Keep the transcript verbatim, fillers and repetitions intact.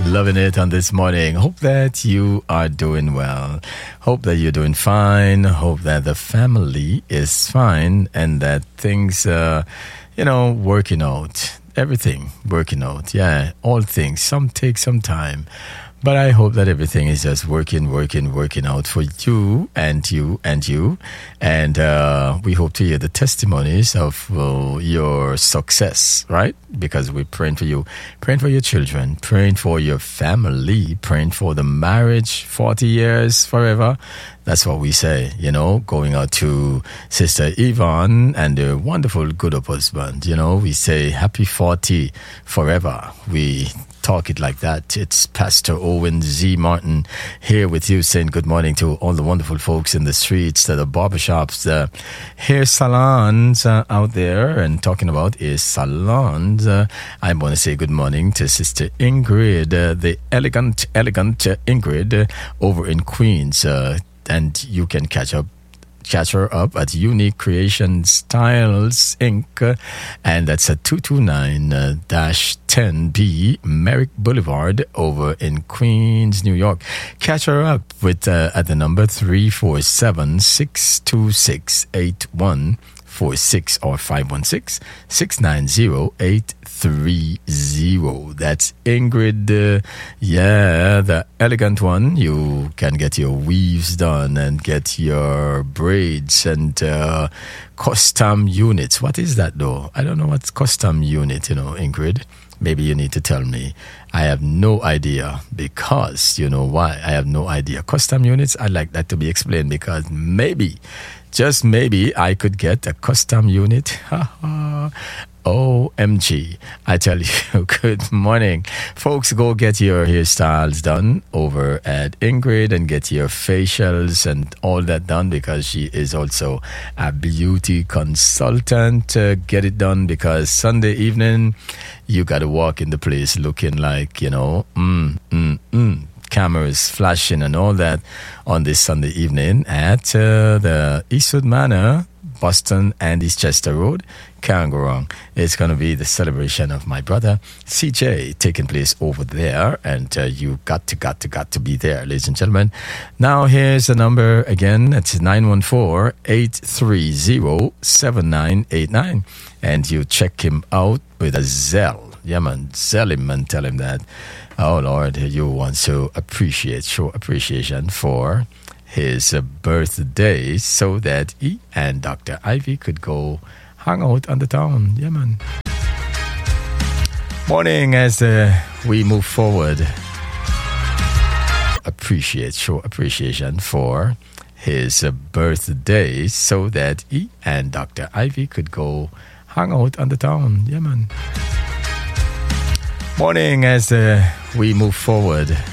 Loving it on this morning. Hope that you are doing well. Hope that you're doing fine. Hope that the family is fine and that things, uh, you know, working out. Everything working out. Yeah, all things. Some take some time. But I hope that everything is just working, working, working out for you and you and you. And uh, we hope to hear the testimonies of uh, your success, right? Because we're praying for you, praying for your children, praying for your family, praying for the marriage, forty years, forever. That's what we say, you know, going out to Sister Yvonne and the wonderful good husband. You know, we say happy forty forever. We talk it like that. It's Pastor Owen Z. Martin here with you, saying good morning to all the wonderful folks in the streets, to the barbershops, the hair salons uh, out there, and talking about is salons. Uh, I want to say good morning to Sister Ingrid, uh, the elegant, elegant uh, Ingrid uh, over in Queens. Uh, and you can catch up Catch her up at Unique Creation Styles Incorporated. And that's at two two nine ten B Merrick Boulevard over in Queens, New York. Catch her up with uh, at the number three four seven, six two six, eight one four six or five one six, six nine zero, eight three zero. That's Ingrid. Uh, yeah, the elegant one. You can get your weaves done and get your braids and uh, custom units. What is that though? I don't know what's custom unit, you know, Ingrid. Maybe you need to tell me. I have no idea because, you know why? I have no idea. Custom units, I'd like that to be explained because maybe, just maybe, I could get a custom unit. O M G. I tell you, good morning. Folks, go get your hairstyles done over at Ingrid and get your facials and all that done because she is also a beauty consultant. Uh, get it done because Sunday evening, you got to walk in the place looking like, you know, mm, mm, mm. cameras flashing and all that on this Sunday evening at uh, the Eastwood Manor, Boston and Eastchester Road. Can't go wrong. It's going to be the celebration of my brother C J taking place over there, and uh, you got to, got to, got to be there, ladies and gentlemen. Now here's the number again. It's nine one four, eight three zero, seven nine eight nine, and you check him out with a Zelle. Yeah, man, Zelle him and tell him that, oh Lord, you want to appreciate, show appreciation for his uh, birthday so that he and Doctor Ivy could go hang out on the town. Yeah, man. Morning as uh, we move forward. Appreciate, show appreciation for his uh, birthday so that he and Doctor Ivy could go hang out on the town. Yeah, man. Morning as uh, we move forward.